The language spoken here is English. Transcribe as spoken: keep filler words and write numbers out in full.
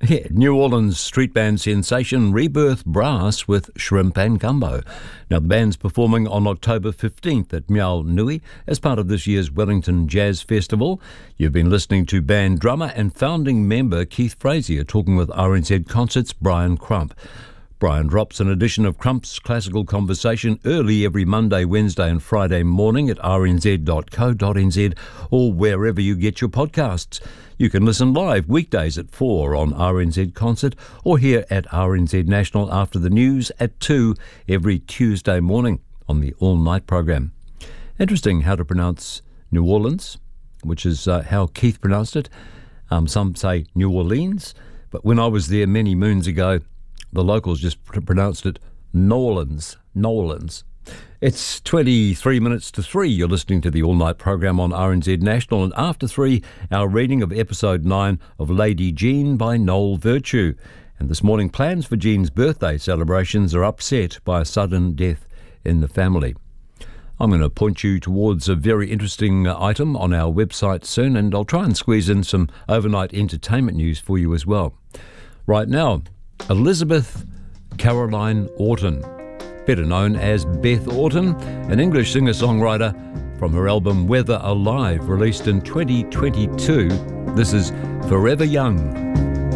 Yeah, New Orleans street band sensation Rebirth Brass with Shrimp and Gumbo. Now, the band's performing on October fifteenth at Miao Nui as part of this year's Wellington Jazz Festival. You've been listening to band drummer and founding member Keith Frazier talking with R N Z Concerts' Brian Crump. Brian drops an edition of Crump's Classical Conversation early every Monday, Wednesday and Friday morning at r n z dot co dot n z or wherever you get your podcasts. You can listen live weekdays at four on R N Z Concert or here at R N Z National after the news at two every Tuesday morning on the all-night program. Interesting how to pronounce New Orleans, which is uh, how Keith pronounced it. Um, some say New Orleans, but when I was there many moons ago, the locals just pr- pronounced it Nolans, Nolans. It's twenty-three minutes to three. You're listening to the all-night program on R N Z National, and after three, our reading of episode nine of Lady Jean by Noel Virtue. And this morning, plans for Jean's birthday celebrations are upset by a sudden death in the family. I'm going to point you towards a very interesting uh, item on our website soon, and I'll try and squeeze in some overnight entertainment news for you as well. Right now, Elizabeth Caroline Orton, better known as Beth Orton, an English singer-songwriter from her album Weather Alive, released in twenty twenty-two. This is Forever Young.